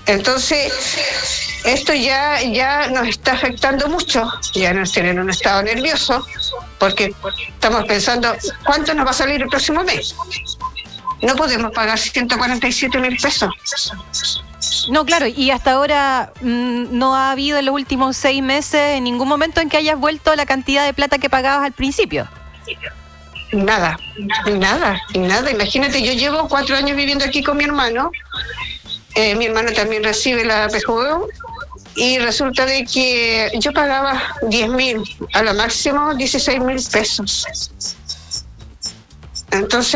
Entonces, esto ya nos está afectando mucho, ya nos tienen en un estado nervioso, porque estamos pensando, ¿cuánto nos va a salir el próximo mes? No podemos pagar 147,000 pesos. No, claro, y hasta ahora no ha habido en los últimos 6 meses en ningún momento en que hayas vuelto la cantidad de plata que pagabas al principio. Nada. Imagínate, yo llevo 4 años viviendo aquí con mi hermano. Mi hermano también recibe la PJU y resulta de que yo pagaba 10,000, a lo máximo 16,000 pesos. Entonces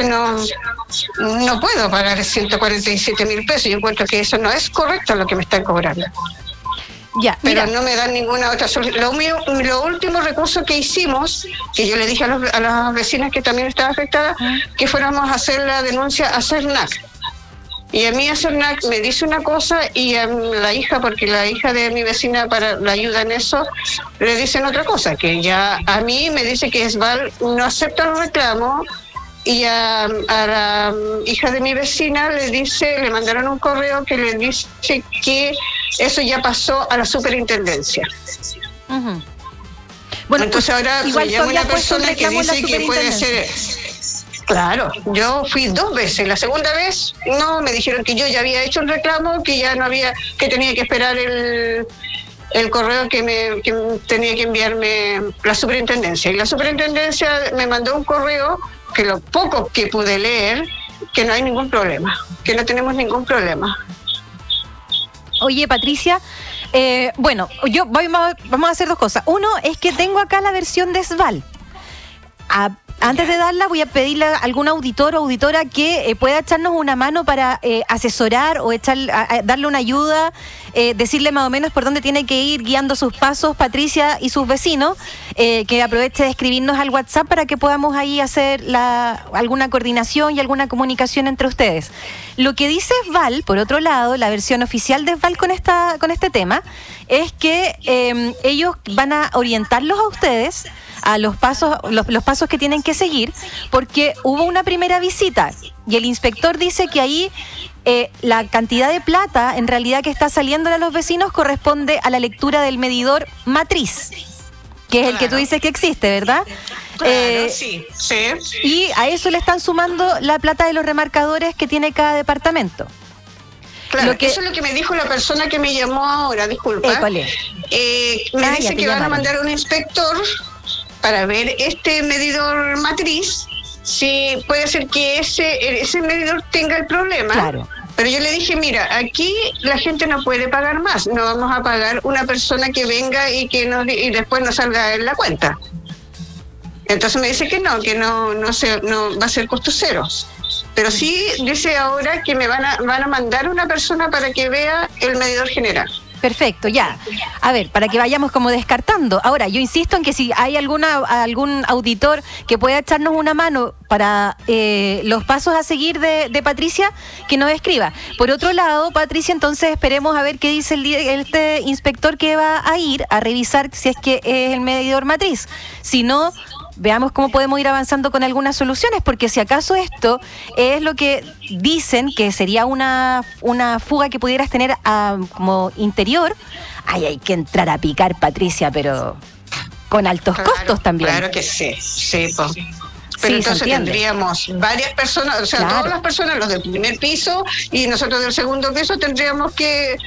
no puedo pagar 147,000 pesos. Yo encuentro que eso no es correcto lo que me están cobrando. Ya, pero no me dan ninguna otra solución. Lo último recurso que hicimos, que yo le dije a las vecinas que también estaban afectadas, que fuéramos a hacer la denuncia a CERNAC. Y a mí a CERNAC me dice una cosa y a la hija, porque la hija de mi vecina para la ayuda en eso, le dicen otra cosa, que ya a mí me dice que ESVAL no acepta los reclamos. Y a la hija de mi vecina le mandaron un correo que le dice que eso ya pasó a la superintendencia. Uh-huh. Bueno, entonces ahora me llama una persona que dice que puede ser. Claro, yo fui 2 veces. La segunda vez no, me dijeron que yo ya había hecho un reclamo, que ya no había, que tenía que esperar el correo que tenía que enviarme la superintendencia. Y la superintendencia me mandó un correo que lo poco que pude leer, que no hay ningún problema, que no tenemos ningún problema. Oye, Patricia, bueno, vamos a hacer 2 cosas. Uno es que tengo acá la versión de ESVAL. Antes de darla, voy a pedirle a algún auditor o auditora que pueda echarnos una mano para asesorar o darle una ayuda, decirle más o menos por dónde tiene que ir guiando sus pasos Patricia y sus vecinos, que aproveche de escribirnos al WhatsApp para que podamos ahí hacer alguna coordinación y alguna comunicación entre ustedes. Lo que dice ESVAL, por otro lado, la versión oficial de ESVAL con este tema, es que ellos van a orientarlos a ustedes a los pasos que tienen que seguir, porque hubo una primera visita y el inspector dice que ahí la cantidad de plata en realidad que está saliendo a los vecinos corresponde a la lectura del medidor matriz, que es el que tú dices que existe, ¿verdad? Claro, sí. Y a eso le están sumando la plata de los remarcadores que tiene cada departamento. Claro, eso es lo que me dijo la persona que me llamó ahora, disculpa. ¿Cuál es? Me dice que van a mandar un inspector para ver este medidor matriz, si puede ser que ese medidor tenga el problema. Claro. Pero yo le dije, mira, aquí la gente no puede pagar más, no vamos a pagar una persona que venga y después nos salga en la cuenta. Entonces me dice que no va a ser costo cero. Pero sí dice ahora que me van a mandar una persona para que vea el medidor general. Perfecto, ya. A ver, para que vayamos como descartando. Ahora, yo insisto en que si hay algún auditor que pueda echarnos una mano para los pasos a seguir de Patricia, que nos escriba. Por otro lado, Patricia, entonces esperemos a ver qué dice este inspector que va a ir a revisar si es que es el medidor matriz. Si no, veamos cómo podemos ir avanzando con algunas soluciones, porque si acaso esto es lo que dicen que sería una fuga que pudieras tener como interior, hay que entrar a picar, Patricia, pero con altos costos también. Claro que sí, po. Pero sí, entonces tendríamos varias personas, o sea, claro, todas las personas, los del primer piso y nosotros del segundo piso, tendríamos que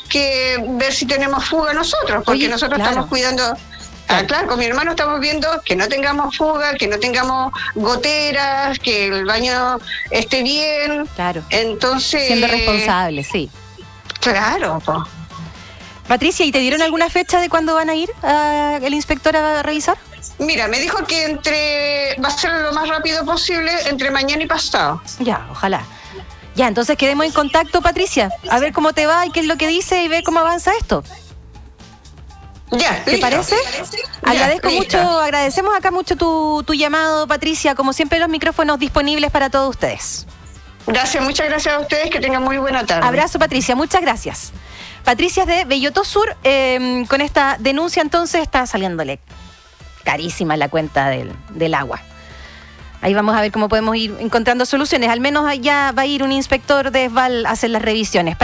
ver si tenemos fuga nosotros, porque nosotros estamos cuidando. Claro, con mi hermano estamos viendo que no tengamos fuga, que no tengamos goteras, que el baño esté bien. Claro. Entonces, siendo responsables, sí. Claro, po. Patricia, ¿y te dieron alguna fecha de cuándo van a ir el inspector a revisar? Mira, me dijo que va a ser lo más rápido posible, entre mañana y pasado. Ya, ojalá. Ya, entonces quedemos en contacto, Patricia, a ver cómo te va y qué es lo que dice y ver cómo avanza esto. Ya, ¿te parece? Agradezco mucho, agradecemos acá mucho tu llamado, Patricia. Como siempre, los micrófonos disponibles para todos ustedes. Gracias, muchas gracias a ustedes, que tengan muy buena tarde. Abrazo, Patricia, muchas gracias. Patricia es de Belloto Sur, con esta denuncia entonces está saliéndole carísima la cuenta del agua. Ahí vamos a ver cómo podemos ir encontrando soluciones. Al menos allá va a ir un inspector de ESVAL a hacer las revisiones.